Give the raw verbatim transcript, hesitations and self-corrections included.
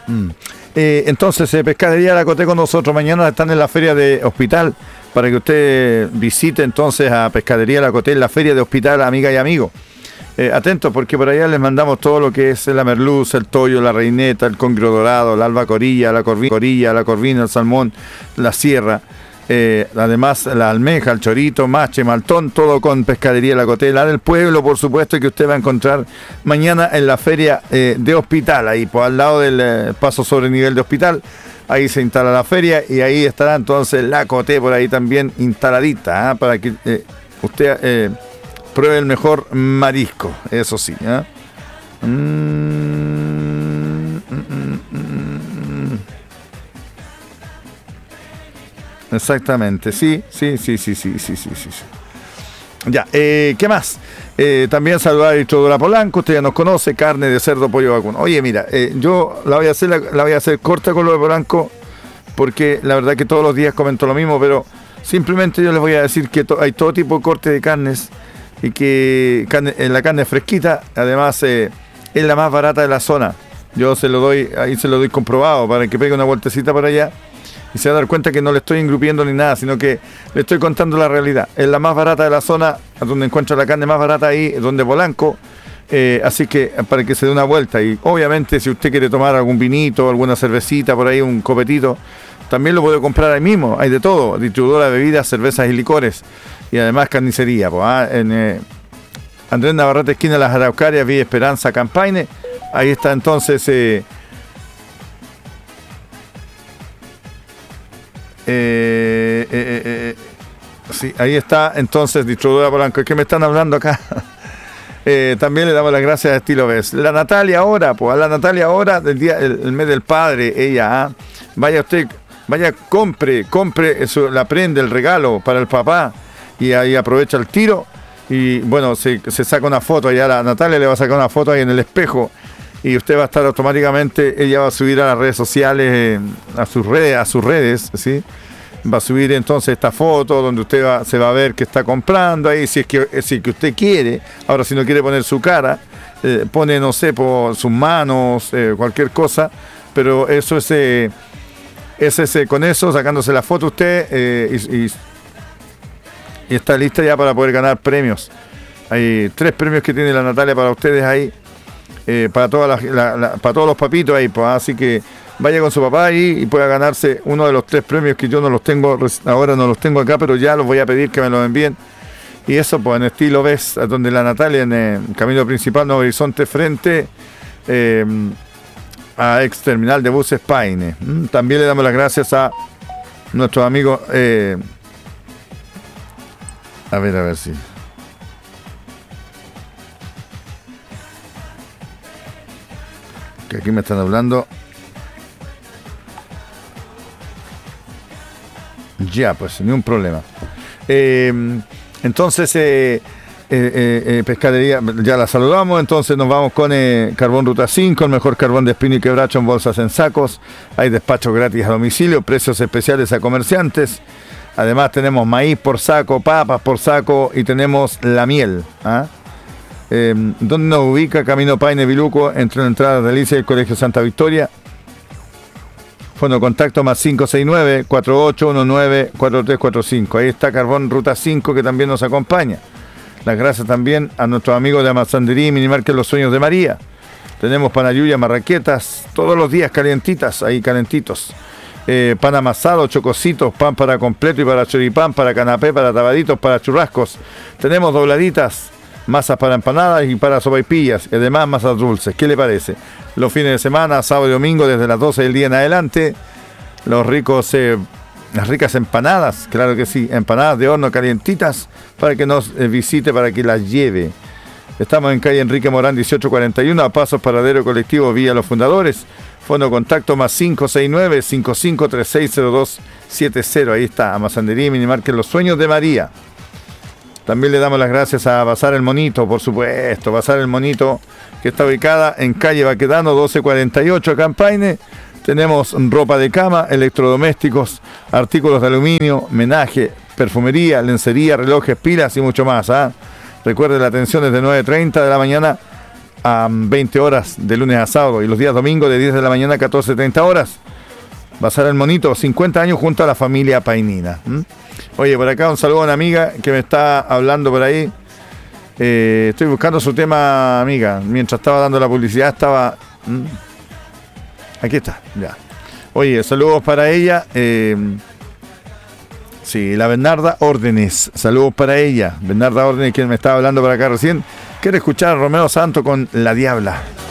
Mm. Eh, entonces, eh, Pescadería La Coté con nosotros. Mañana están en la feria de Hospital para que usted visite entonces a Pescadería La Coté en la feria de Hospital, amiga y amigo. Eh, atentos porque por allá les mandamos todo lo que es la merluza, el toyo, la reineta, el congrio dorado, la albacorilla, la corvina, la corvina, el salmón, la sierra. Eh, además la almeja, el chorito, mache, maltón, todo con Pescadería La Coté, la del pueblo, por supuesto, que usted va a encontrar mañana en la feria eh, de Hospital, ahí por al lado del eh, paso sobre nivel de Hospital, ahí se instala la feria y ahí estará entonces La Coté por ahí también instaladita, ¿eh? Para que eh, usted eh, pruebe el mejor marisco, eso sí. ¿eh? Mm, mm, mm, mm. Exactamente, sí, sí, sí, sí, sí, sí, sí, sí. Ya, eh, ¿qué más? Eh, también saludar a Distribuidora Polanco, usted ya nos conoce, carne de cerdo, pollo vacuno. Oye, mira, eh, yo la voy a hacer, la, la voy a hacer corta con lo de Polanco, porque la verdad que todos los días comento lo mismo, pero simplemente yo les voy a decir que to, hay todo tipo de corte de carnes y que carne, en la carne fresquita, además eh, es la más barata de la zona. Yo se lo doy, ahí se lo doy comprobado para que pegue una vueltecita para allá. Y se va a dar cuenta que no le estoy engrupiendo ni nada, sino que le estoy contando la realidad. Es la más barata de la zona, donde encuentra la carne más barata ahí, donde Polanco. Eh, así que para que se dé una vuelta. Y obviamente si usted quiere tomar algún vinito, alguna cervecita, por ahí un copetito, también lo puede comprar ahí mismo. Hay de todo, distribuidora de bebidas, cervezas y licores. Y además carnicería. Pues, ¿ah? En eh, Andrés Navarrete, esquina de las Araucarias, Villa Esperanza, Campaine. Ahí está entonces... Eh, Eh, eh, eh, sí, ahí está entonces Distribuidora Polanco. Es que me están hablando acá. eh, también le damos las gracias a Estilo Ves. La Natalia ahora, pues a la Natalia ahora del día, el, el mes del padre, ella, ¿ah? Vaya usted, vaya, compre, compre eso, la prenda, el regalo para el papá y ahí aprovecha el tiro y bueno, se, se saca una foto, allá la Natalia le va a sacar una foto ahí en el espejo. Y usted va a estar automáticamente, ella va a subir a las redes sociales, eh, a sus redes, a sus redes, ¿sí? Va a subir entonces esta foto donde usted va, se va a ver que está comprando ahí, si es que, si es que usted quiere. Ahora, si no quiere poner su cara, eh, pone, no sé, por sus manos, eh, cualquier cosa, pero eso es, eh, es ese, con eso, sacándose la foto usted eh, y, y, y está lista ya para poder ganar premios. Hay tres premios que tiene la Natalia para ustedes ahí. Eh, para, toda la, la, la, para todos los papitos ahí, pues, así que vaya con su papá ahí y pueda ganarse uno de los tres premios que yo no los tengo, ahora no los tengo acá, pero ya los voy a pedir que me los envíen. Y eso, pues en Estilo Ves, donde la Natalia, en el camino principal, Nuevo Horizonte, frente eh, a ex terminal de buses Paine. Mm, también le damos las gracias a nuestros amigos. Eh, a ver, a ver si. Que aquí me están hablando. Ya, pues, ni un problema. Eh, entonces, eh, eh, eh, pescadería, ya la saludamos. Entonces nos vamos con eh, Carbón Ruta cinco, el mejor carbón de espino y quebracho en bolsas, en sacos. Hay despacho gratis a domicilio, precios especiales a comerciantes. Además tenemos maíz por saco, papas por saco y tenemos la miel. ¿Ah? Eh, ¿Dónde nos ubica? Camino Paine Viluco, entre la entrada de Alicia y el Colegio Santa Victoria. Fono contacto más cinco seis nueve, cuatro ocho uno nueve, cuatro tres cuatro cinco. Ahí está Carbón Ruta cinco que también nos acompaña. Las gracias también a nuestros amigos de Amasandería y Minimarket Los Sueños de María. Tenemos panayuya, marraquetas, todos los días calientitas, ahí calentitos. Eh, pan amasado, chococitos, pan para completo y para choripán, para canapé, para tabaditos, para churrascos. Tenemos dobladitas, masas para empanadas y para sopaipillas, y además masas dulces. ¿Qué le parece? Los fines de semana, sábado y domingo, desde las doce del día en adelante, los ricos, eh, las ricas empanadas, claro que sí, empanadas de horno calientitas, para que nos eh, visite, para que las lleve. Estamos en calle Enrique Morán dieciocho cuarenta y uno, a Pasos Paradero Colectivo Vía Los Fundadores. Fono contacto más cinco seis nueve, cinco cinco tres seis cero dos siete cero. Ahí está, Amasandería y Minimarket Los Sueños de María. También le damos las gracias a Bazar El Monito, por supuesto. Bazar El Monito, que está ubicada en calle Baquedano doce cuarenta y ocho, Campaine. Tenemos ropa de cama, electrodomésticos, artículos de aluminio, menaje, perfumería, lencería, relojes, pilas y mucho más. ¿eh? Recuerde, la atención es de nueve treinta de la mañana a veinte horas de lunes a sábado y los días domingos de diez de la mañana a catorce treinta horas. Bazar El Monito, cincuenta años junto a la familia Painina. ¿Mm? Oye, por acá un saludo a una amiga que me está hablando por ahí. Eh, estoy buscando su tema, amiga. Mientras estaba dando la publicidad estaba... ¿Mm? Aquí está, ya. Oye, saludos para ella. Eh, sí, la Bernarda Órdenes. Saludos para ella. Bernarda Órdenes, quien me estaba hablando por acá recién. Quiere escuchar a Romeo Santos con La Diabla.